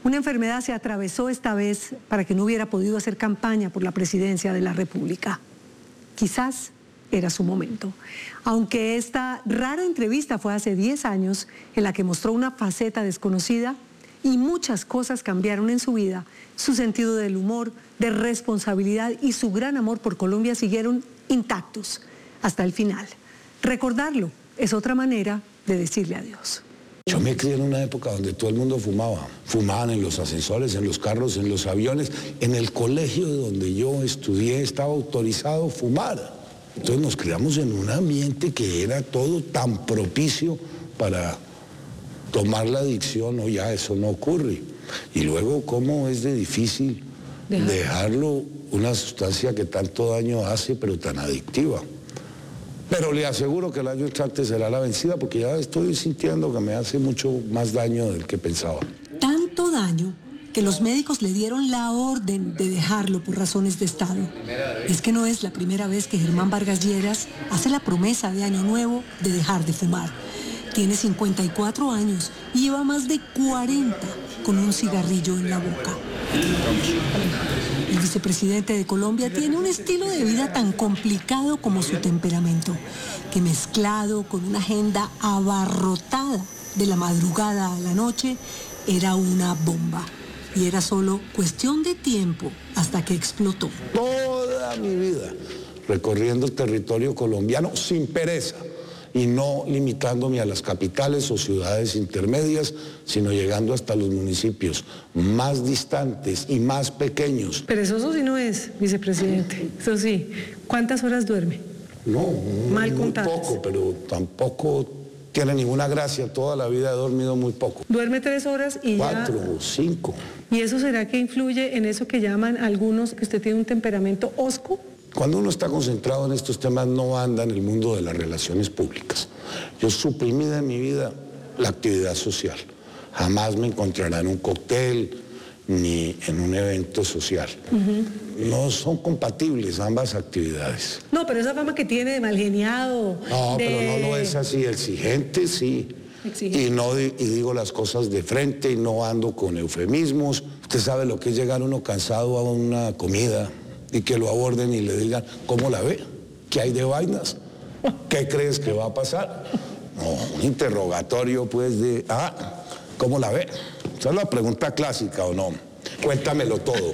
Una enfermedad se atravesó esta vez para que no hubiera podido hacer campaña por la presidencia de la República. Quizás era su momento. Aunque esta rara entrevista fue hace 10 años, en la que mostró una faceta desconocida y muchas cosas cambiaron en su vida, su sentido del humor, de responsabilidad y su gran amor por Colombia siguieron intactos hasta el final. Recordarlo es otra manera de decirle adiós. Yo me crié en una época donde todo el mundo fumaba. Fumaban en los ascensores, en los carros, en los aviones. En el colegio donde yo estudié estaba autorizado fumar. Entonces nos criamos en un ambiente que era todo tan propicio para tomar la adicción. O ya eso no ocurre. Y luego cómo es de difícil dejarlo, una sustancia que tanto daño hace pero tan adictiva. Pero le aseguro que el año entrante será la vencida porque ya estoy sintiendo que me hace mucho más daño del que pensaba. Tanto daño que los médicos le dieron la orden de dejarlo por razones de Estado. Es que no es la primera vez que Germán Vargas Lleras hace la promesa de Año Nuevo de dejar de fumar. Tiene 54 años y lleva más de 40 con un cigarrillo en la boca. El vicepresidente de Colombia tiene un estilo de vida tan complicado como su temperamento, que mezclado con una agenda abarrotada de la madrugada a la noche, era una bomba. Y era solo cuestión de tiempo hasta que explotó. Toda mi vida recorriendo el territorio colombiano sin pereza y no limitándome a las capitales o ciudades intermedias, sino llegando hasta los municipios más distantes y más pequeños. Pero eso sí no es, vicepresidente. Eso sí. ¿Cuántas horas duerme? No, mal muy contadas. poco, pero tampoco tiene ninguna gracia. Toda la vida he dormido muy poco. Duerme 3 horas y 4 o 5. ¿Y eso será que influye en eso que llaman algunos que usted tiene un temperamento hosco? Cuando uno está concentrado en estos temas no anda en el mundo de las relaciones públicas. Yo suprimí de mi vida la actividad social. Jamás me encontrará en un cóctel ni en un evento social. No son compatibles ambas actividades. No, pero esa fama que tiene de malgeniado. No, pero no lo es así. Exigente, sí. Exigente. Y digo las cosas de frente y no ando con eufemismos. Usted sabe lo que es llegar uno cansado a una comida y que lo aborden y le digan, ¿cómo la ve? ¿Qué hay de vainas? ¿Qué crees que va a pasar? No, un interrogatorio pues de, ¿cómo la ve? Esa es la pregunta clásica, ¿o no? Cuéntamelo todo.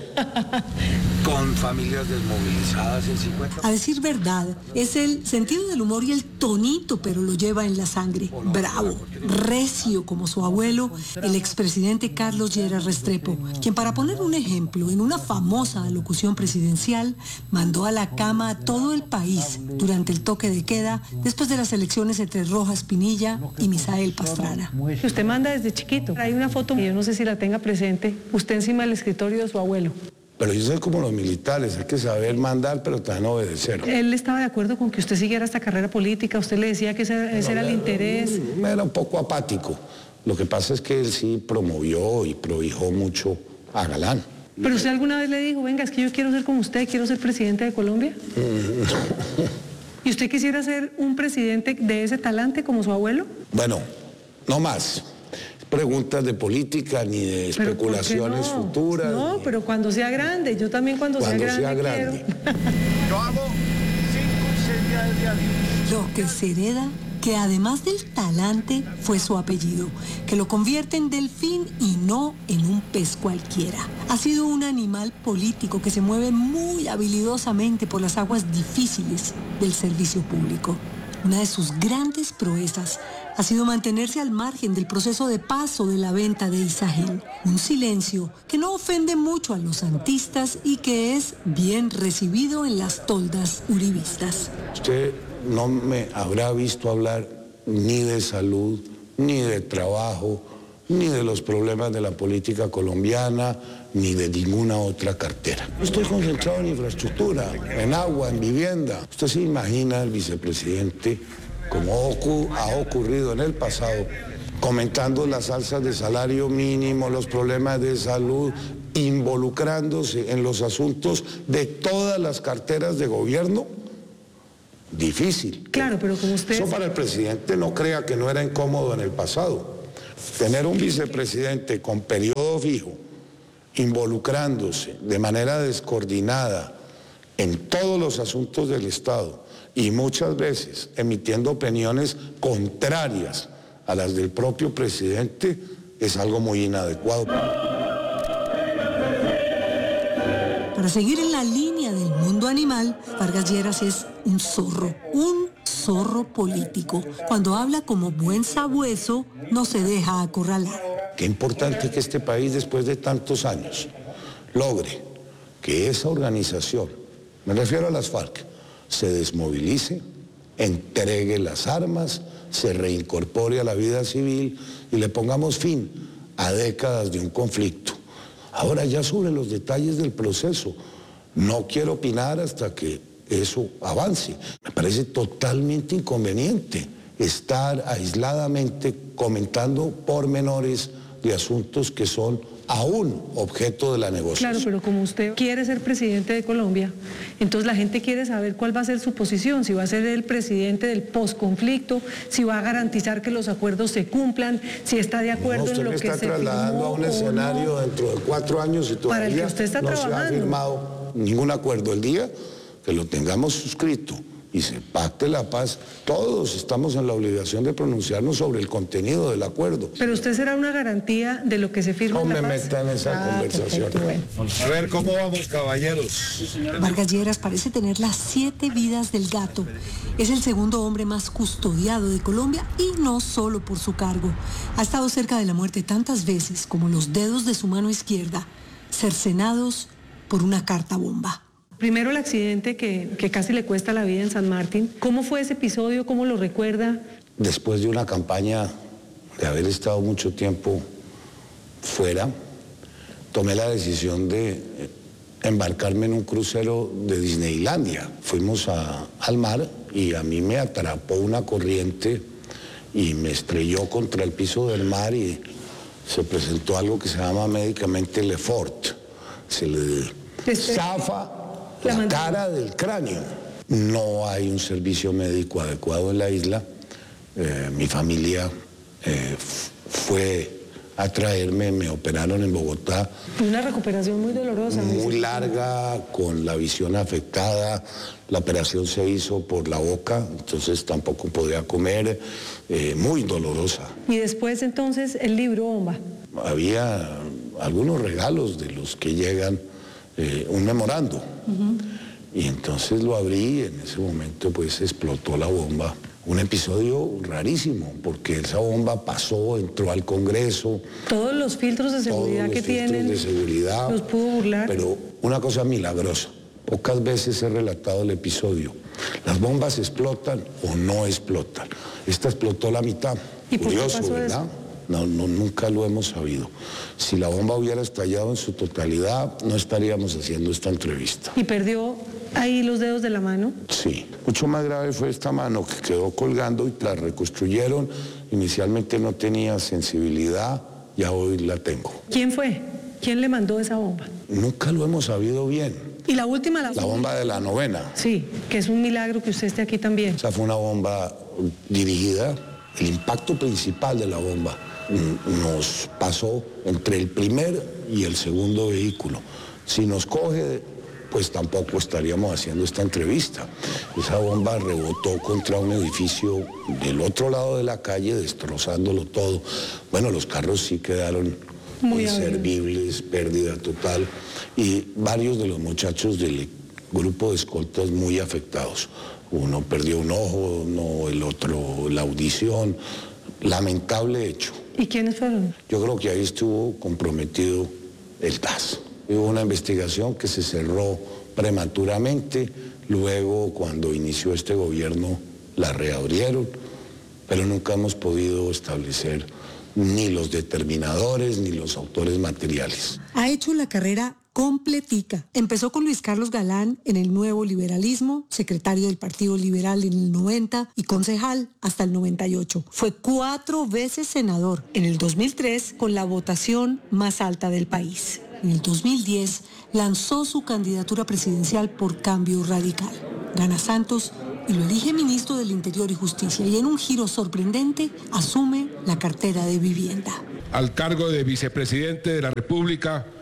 Con familias desmovilizadas en 50... A decir verdad, es el sentido del humor y el tonito, pero lo lleva en la sangre. Bravo, recio como su abuelo, el expresidente Carlos Lleras Restrepo, quien, para poner un ejemplo, en una famosa alocución presidencial, mandó a la cama a todo el país durante el toque de queda después de las elecciones entre Rojas Pinilla y Misael Pastrana. Usted manda desde chiquito. Hay una foto, yo no sé si la tenga presente, usted encima del escritorio de su abuelo. Pero yo soy como los militares, hay que saber mandar, pero también obedecer. ¿Él estaba de acuerdo con que usted siguiera esta carrera política? ¿Usted le decía que ese era el interés? Era un poco apático. Lo que pasa es que él sí promovió y prohijó mucho a Galán. ¿Pero usted alguna vez le dijo, venga, es que yo quiero ser como usted, quiero ser presidente de Colombia? ¿Y usted quisiera ser un presidente de ese talante como su abuelo? Bueno, no más preguntas de política ni de especulaciones futuras. No, pero cuando sea grande, yo también cuando sea grande. Yo hago 5 y 6 días de adiós. Lo que se hereda, que además del talante fue su apellido, que lo convierte en delfín y no en un pez cualquiera. Ha sido un animal político que se mueve muy habilidosamente por las aguas difíciles del servicio público. Una de sus grandes proezas ha sido mantenerse al margen del proceso de paso de la venta de Isagel. Un silencio que no ofende mucho a los santistas y que es bien recibido en las toldas uribistas. Usted no me habrá visto hablar ni de salud, ni de trabajo, ni de los problemas de la política colombiana, ni de ninguna otra cartera. Estoy concentrado en infraestructura, en agua, en vivienda. Usted se imagina al vicepresidente, como ha ocurrido en el pasado, comentando las alzas de salario mínimo, los problemas de salud, involucrándose en los asuntos de todas las carteras de gobierno. Difícil. Claro, pero como usted... Eso para el presidente no crea que no era incómodo en el pasado. Tener un vicepresidente con periodo fijo, involucrándose de manera descoordinada en todos los asuntos del Estado y muchas veces emitiendo opiniones contrarias a las del propio presidente, es algo muy inadecuado. Para seguir en la línea del mundo animal, Vargas Lleras es un zorro político. Cuando habla como buen sabueso, no se deja acorralar. Qué importante que este país, después de tantos años, logre que esa organización, me refiero a las FARC, se desmovilice, entregue las armas, se reincorpore a la vida civil y le pongamos fin a décadas de un conflicto. Ahora ya sobre los detalles del proceso, no quiero opinar hasta que eso avance. Me parece totalmente inconveniente estar aisladamente comentando pormenores de asuntos que son aún objeto de la negociación. Claro, pero como usted quiere ser presidente de Colombia, entonces la gente quiere saber cuál va a ser su posición, si va a ser el presidente del posconflicto, si va a garantizar que los acuerdos se cumplan, si está de acuerdo en lo que se firmó. Usted me está trasladando a un escenario dentro de 4 años y todavía para el que usted está no se ha firmado ningún acuerdo. El día que lo tengamos suscrito y se pacte la paz, todos estamos en la obligación de pronunciarnos sobre el contenido del acuerdo. Pero usted será una garantía de lo que se firma en la paz. No me meta en esa conversación. A ver, ¿cómo vamos, caballeros? Vargas Lleras parece tener las 7 vidas del gato. Es el segundo hombre más custodiado de Colombia y no solo por su cargo. Ha estado cerca de la muerte tantas veces como los dedos de su mano izquierda, cercenados por una carta bomba. Primero el accidente que casi le cuesta la vida en San Martín. ¿Cómo fue ese episodio? ¿Cómo lo recuerda? Después de una campaña de haber estado mucho tiempo fuera, tomé la decisión de embarcarme en un crucero de Disneylandia. Fuimos al mar y a mí me atrapó una corriente y me estrelló contra el piso del mar y se presentó algo que se llama médicamente Le Fort. Se le zafa la cara del cráneo. No hay un servicio médico adecuado en la isla. Mi familia fue a traerme, me operaron en Bogotá. Una recuperación muy dolorosa. Muy larga, con la visión afectada. La operación se hizo por la boca, entonces tampoco podía comer. Muy dolorosa. Y después entonces el libro bomba. Había algunos regalos de los que llegan, un memorando. Y entonces lo abrí y en ese momento pues explotó la bomba. Un episodio rarísimo, porque esa bomba pasó, entró al Congreso. Todos los filtros de seguridad que tienen, de seguridad, los pudo burlar. Pero una cosa milagrosa, pocas veces he relatado el episodio. Las bombas explotan o no explotan. Esta explotó la mitad. ¿Y por qué Curioso, pasó ¿verdad? eso? No, nunca lo hemos sabido. Si la bomba hubiera estallado en su totalidad, no estaríamos haciendo esta entrevista. ¿Y perdió ahí los dedos de la mano? Sí. Mucho más grave fue esta mano que quedó colgando y la reconstruyeron. Inicialmente no tenía sensibilidad, ya hoy la tengo. ¿Quién fue? ¿Quién le mandó esa bomba? Nunca lo hemos sabido bien. ¿Y la última? La bomba de la 9ª. Sí, que es un milagro que usted esté aquí también. Esa fue una bomba dirigida. El impacto principal de la bomba nos pasó entre el primer y el segundo vehículo. Si nos coge, pues tampoco estaríamos haciendo esta entrevista. Esa bomba rebotó contra un edificio del otro lado de la calle, destrozándolo todo. Bueno, los carros sí quedaron muy inservibles, pérdida total, y varios de los muchachos del grupo de escoltas muy afectados. Uno perdió un ojo, el otro la audición. Lamentable hecho. ¿Y quiénes fueron? Yo creo que ahí estuvo comprometido el TAS. Hubo una investigación que se cerró prematuramente, luego cuando inició este gobierno la reabrieron, pero nunca hemos podido establecer ni los determinadores ni los autores materiales. Ha hecho la carrera completica. Empezó con Luis Carlos Galán en el Nuevo Liberalismo, secretario del Partido Liberal en el 90 y concejal hasta el 98. Fue 4 veces senador. En el 2003, con la votación más alta del país. En el 2010, lanzó su candidatura presidencial por Cambio Radical. Gana Santos y lo elige ministro del Interior y Justicia. Y en un giro sorprendente, asume la cartera de Vivienda. Al cargo de vicepresidente de la República,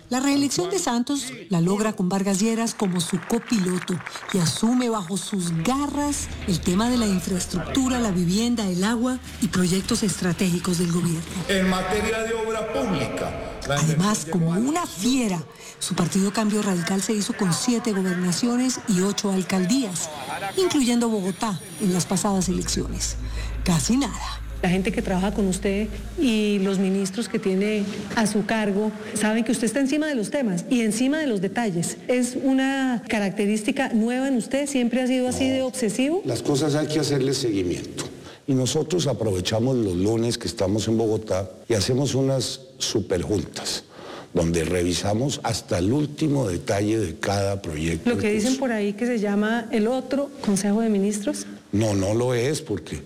La reelección de Santos la logra con Vargas Lleras como su copiloto y asume bajo sus garras el tema de la infraestructura, la vivienda, el agua y proyectos estratégicos del gobierno. En materia de obra pública. Además, como una fiera, su partido Cambio Radical se hizo con 7 gobernaciones y 8 alcaldías, incluyendo Bogotá en las pasadas elecciones. Casi nada. La gente que trabaja con usted y los ministros que tiene a su cargo saben que usted está encima de los temas y encima de los detalles. ¿Es una característica nueva en usted? ¿Siempre ha sido así de obsesivo? Las cosas hay que hacerle seguimiento. Y nosotros aprovechamos los lunes que estamos en Bogotá y hacemos unas superjuntas donde revisamos hasta el último detalle de cada proyecto. Lo que dicen por ahí que se llama el otro Consejo de Ministros. No, no lo es porque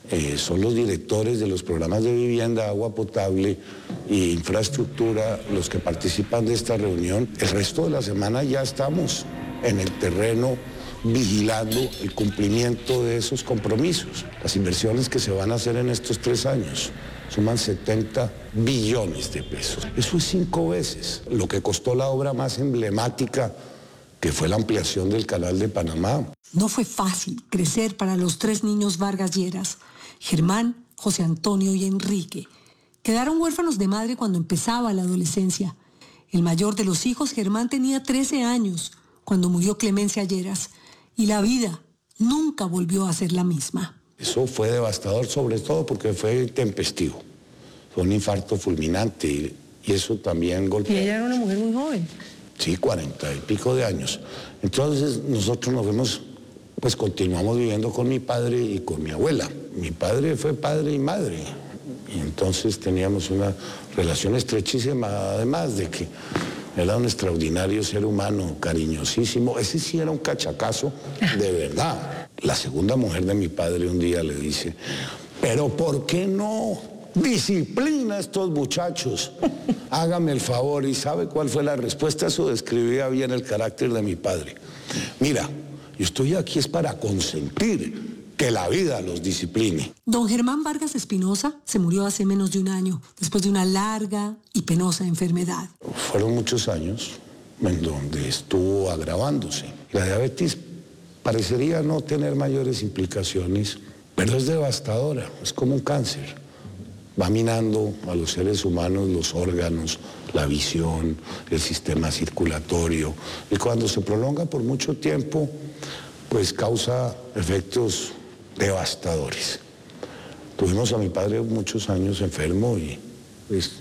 son los directores de los programas de vivienda, agua potable e infraestructura los que participan de esta reunión. El resto de la semana ya estamos en el terreno vigilando el cumplimiento de esos compromisos. Las inversiones que se van a hacer en estos 3 años suman 70 billones de pesos. Eso es 5 veces lo que costó la obra más emblemática, que fue la ampliación del Canal de Panamá. No fue fácil crecer para los 3 niños Vargas Lleras, Germán, José Antonio y Enrique. Quedaron huérfanos de madre cuando empezaba la adolescencia. El mayor de los hijos, Germán, tenía 13 años cuando murió Clemencia Lleras, y la vida nunca volvió a ser la misma. Eso fue devastador, sobre todo porque fue tempestivo. Fue un infarto fulminante y eso también golpeó. Y ella era una mujer muy joven. Sí, 40 y pico de años. Entonces nosotros nos vemos, pues continuamos viviendo con mi padre y con mi abuela. Mi padre fue padre y madre. Y entonces teníamos una relación estrechísima, además de que era un extraordinario ser humano, cariñosísimo. Ese sí era un cachacazo de verdad. La segunda mujer de mi padre un día le dice, pero ¿por qué no disciplina a estos muchachos? Hágame el favor. ¿Y sabe cuál fue la respuesta? Eso describía bien el carácter de mi padre. Mira, yo estoy aquí es para consentir que la vida los discipline. Don Germán Vargas Espinosa se murió hace menos de un año, después de una larga y penosa enfermedad. Fueron muchos años en donde estuvo agravándose. La diabetes parecería no tener mayores implicaciones, pero es devastadora, es como un cáncer. Va minando a los seres humanos los órganos, la visión, el sistema circulatorio, y cuando se prolonga por mucho tiempo, pues causa efectos devastadores. Tuvimos a mi padre muchos años enfermo y pues,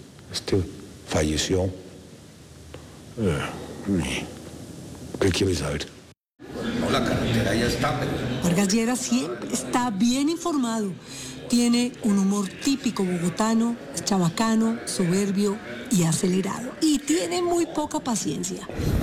falleció. ¿Qué quieres saber? No, la carretera ya está, pero... Vargas Lleras siempre está bien informado. Tiene un humor típico bogotano, es chabacano, soberbio y acelerado. Y tiene muy poca paciencia.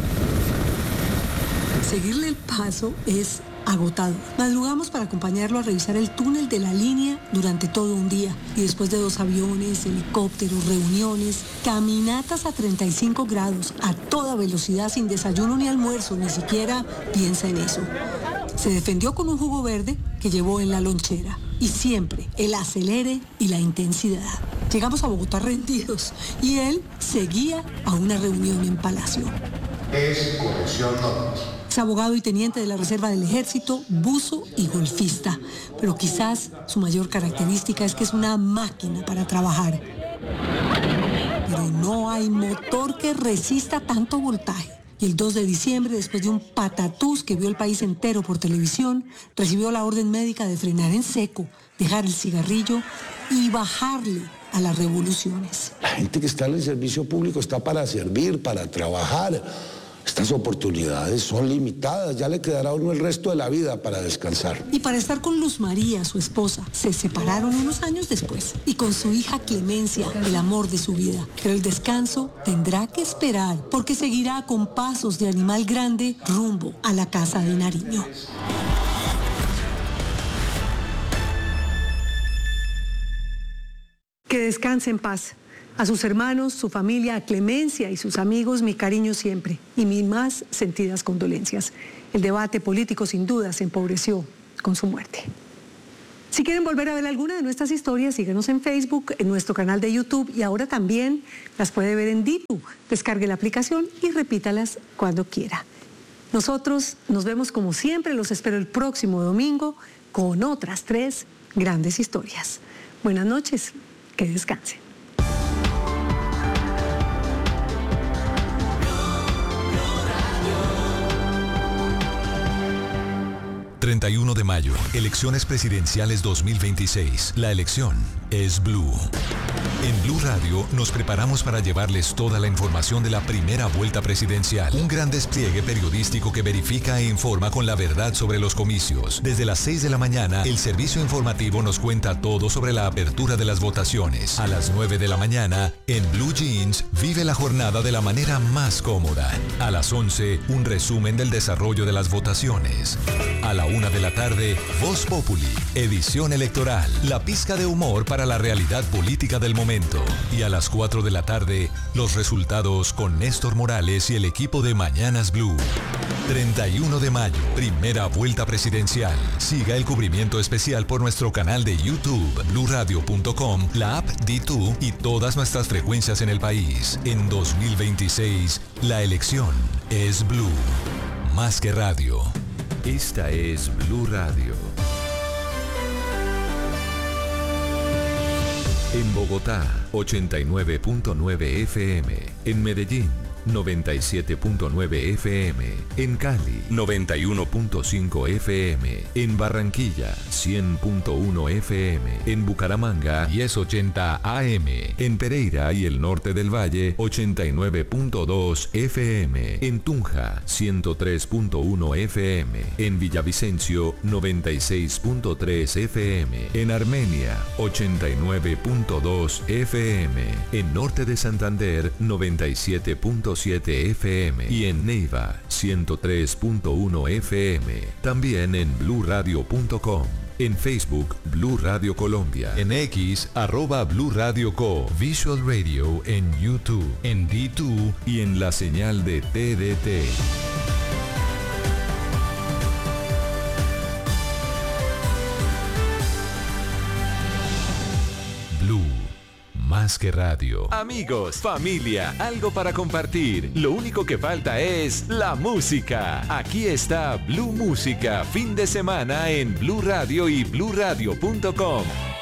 Seguirle el paso es agotador. Madrugamos para acompañarlo a revisar el túnel de la línea durante todo un día. Y después de 2 aviones, helicópteros, reuniones, caminatas a 35 grados, a toda velocidad, sin desayuno ni almuerzo, ni siquiera piensa en eso. Se defendió con un jugo verde que llevó en la lonchera. Y siempre el acelere y la intensidad. Llegamos a Bogotá rendidos y él seguía a una reunión en Palacio. Es corrupción, no. Es abogado y teniente de la Reserva del Ejército, buzo y golfista. Pero quizás su mayor característica es que es una máquina para trabajar. Pero no hay motor que resista tanto voltaje. Y el 2 de diciembre, después de un patatús que vio el país entero por televisión, recibió la orden médica de frenar en seco, dejar el cigarrillo y bajarle a las revoluciones. La gente que está en el servicio público está para servir, para trabajar. Estas oportunidades son limitadas, ya le quedará a uno el resto de la vida para descansar. Y para estar con Luz María, su esposa, se separaron unos años después. Y con su hija Clemencia, el amor de su vida. Pero el descanso tendrá que esperar, porque seguirá con pasos de animal grande rumbo a la casa de Nariño. Que descanse en paz. A sus hermanos, su familia, a Clemencia y sus amigos, mi cariño siempre y mis más sentidas condolencias. El debate político sin duda se empobreció con su muerte. Si quieren volver a ver alguna de nuestras historias, síguenos en Facebook, en nuestro canal de YouTube y ahora también las puede ver en Ditu. Descargue la aplicación y repítalas cuando quiera. Nosotros nos vemos como siempre, los espero el próximo domingo con otras 3 grandes historias. Buenas noches, que descansen. 31 de mayo, elecciones presidenciales 2026. La elección es Blue. En Blue Radio nos preparamos para llevarles toda la información de la primera vuelta presidencial. Un gran despliegue periodístico que verifica e informa con la verdad sobre los comicios. Desde las 6 de la mañana, el servicio informativo nos cuenta todo sobre la apertura de las votaciones. A las 9 de la mañana, en Blue Jeans, vive la jornada de la manera más cómoda. A las 11, un resumen del desarrollo de las votaciones. A la 1 de la tarde, Voz Populi, edición electoral, la pizca de humor para la realidad política del momento. Y a las 4 de la tarde, los resultados con Néstor Morales y el equipo de Mañanas Blue. 31 de mayo, primera vuelta presidencial. Siga el cubrimiento especial por nuestro canal de YouTube, bluradio.com, la app D2 y todas nuestras frecuencias en el país. En 2026, la elección es Blue. Más que radio. Esta es Blue Radio. En Bogotá, 89.9 FM. En Medellín, 97.9 FM. En Cali, 91.5 FM. En Barranquilla, 100.1 FM. En Bucaramanga, 1080 AM. En Pereira y el norte del Valle, 89.2 FM. En Tunja, 103.1 FM. En Villavicencio, 96.3 FM. En Armenia, 89.2 FM. En norte de Santander, 97.7 FM y en Neiva 103.1 FM. También en bluradio.com. En Facebook, Blue Radio Colombia. En X, @Blue Radio Co. Visual Radio en YouTube, en D2 y en la señal de TDT. Blue. Más que radio. Amigos, familia, algo para compartir. Lo único que falta es la música. Aquí está Blue Música, fin de semana en Blue Radio y bluradio.com.